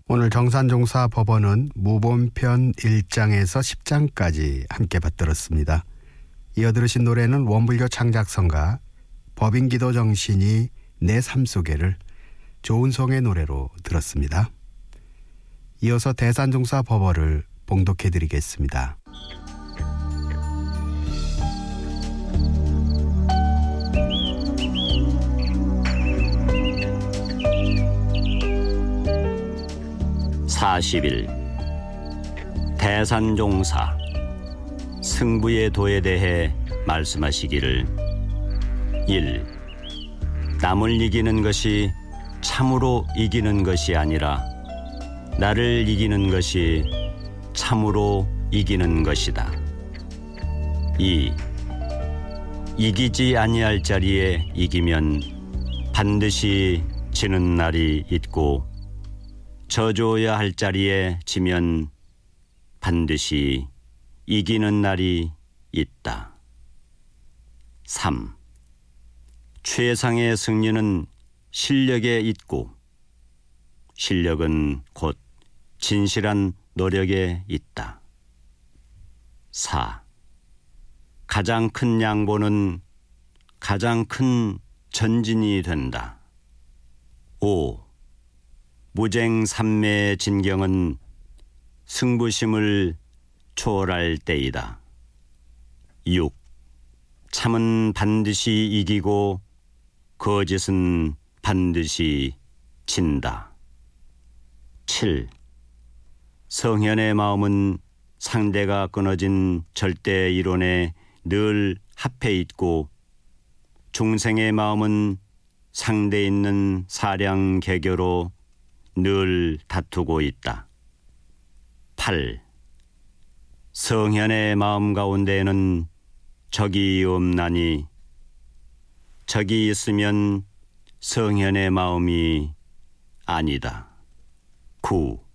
오늘 정산종사 법원은 무본편 1장에서 10장까지 함께 받들었습니다. 이어 들으신 노래는 원불교 창작성가 법인기도 정신이 내 삶 속에를 조은성의 노래로 들었습니다. 이어서 대산종사 법어를 봉독해드리겠습니다. (40일) 대산종사 승부의 도에 대해 말씀하시기를 1. 남을 이기는 것이 참으로 이기는 것이 아니라 나를 이기는 것이 참으로 이기는 것이다. 2. 이기지 아니할 자리에 이기면 반드시 지는 날이 있고 져줘야 할 자리에 지면 반드시 이기는 날이 있다. 3. 최상의 승리는 실력에 있고 실력은 곧 진실한 노력에 있다. 4. 가장 큰 양보는 가장 큰 전진이 된다. 5. 무쟁삼매의 진경은 승부심을 초월할 때이다. 6. 참은 반드시 이기고 거짓은 반드시 진다. 7. 성현의 마음은 상대가 끊어진 절대 이론에 늘 합해 있고 중생의 마음은 상대 있는 사량 개교로 늘 다투고 있다. 8. 성현의 마음 가운데에는 적이 없나니 적이 있으면 성현의 마음이 아니다. 9.